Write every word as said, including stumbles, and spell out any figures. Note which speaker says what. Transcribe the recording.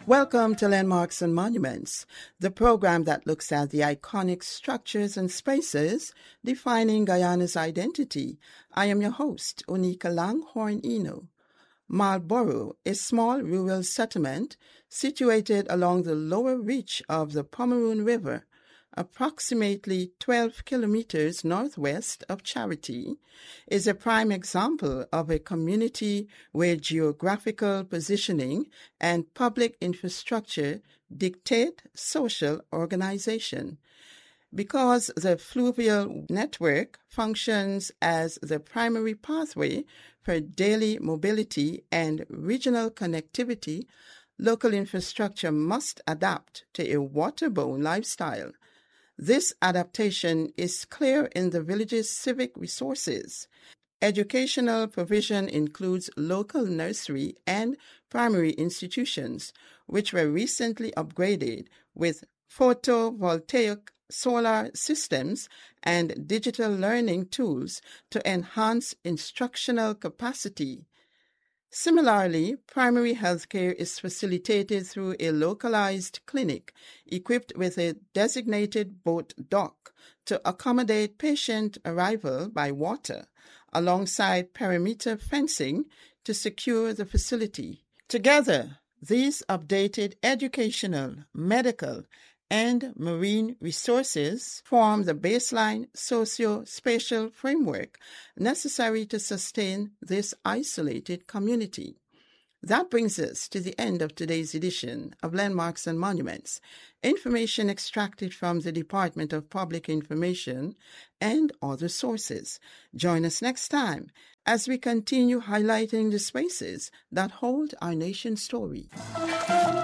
Speaker 1: Welcome to Landmarks and Monuments, the program that looks at the iconic structures and spaces defining Guyana's identity. I am your host, Onika Langhorne Eno. Marlborough, a small rural settlement situated along the lower reach of the Pomeroon River, approximately twelve kilometers northwest of Charity, is a prime example of a community where geographical positioning and public infrastructure dictate social organization. Because the fluvial network functions as the primary pathway for daily mobility and regional connectivity, local infrastructure must adapt to a waterborne lifestyle. This adaptation is clear in the village's civic resources. Educational provision includes local nursery and primary institutions, which were recently upgraded with photovoltaic solar systems and digital learning tools to enhance instructional capacity. Similarly, primary health care is facilitated through a localized clinic equipped with a designated boat dock to accommodate patient arrival by water, alongside perimeter fencing to secure the facility. Together, these updated educational, medical, and marine resources form the baseline socio-spatial framework necessary to sustain this isolated community. That brings us to the end of today's edition of Landmarks and Monuments, information extracted from the Department of Public Information and other sources. Join us next time as we continue highlighting the spaces that hold our nation's story.